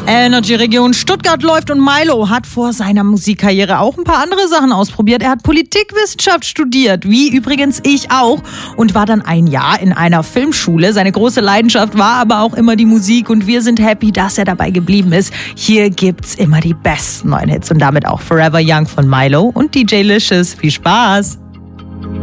Energy-Region Stuttgart läuft und Milo hat vor seiner Musikkarriere auch ein paar andere Sachen ausprobiert. Er hat Politikwissenschaft studiert, wie übrigens ich auch, und war dann ein Jahr in einer Filmschule. Seine große Leidenschaft war aber auch immer die Musik und wir sind happy, dass er dabei geblieben ist. Hier gibt's immer die besten neuen Hits und damit auch Forever Young von Milo und DJ Licious. Viel Spaß!